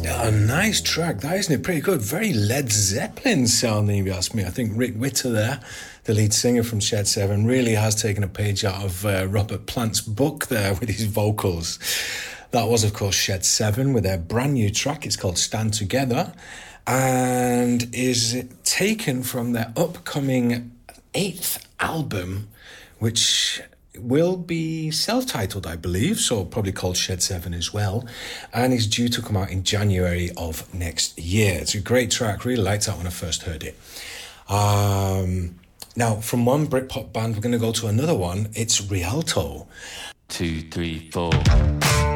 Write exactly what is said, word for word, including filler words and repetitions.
A nice track, that isn't it? Pretty good. Very Led Zeppelin sounding, if you ask me. I think Rick Witter there, the lead singer from Shed seven, really has taken a page out of uh, Robert Plant's book there with his vocals. That was, of course, Shed seven with their brand new track. It's called Stand Together and is taken from their upcoming eighth album, which will be self-titled, I believe, so probably called Shed seven as well, and is due to come out in January of next year. It's a great track. Really liked that when I first heard it. Um, now, from one Britpop band, we're going to go to another one. It's Rialto. Two, three, four.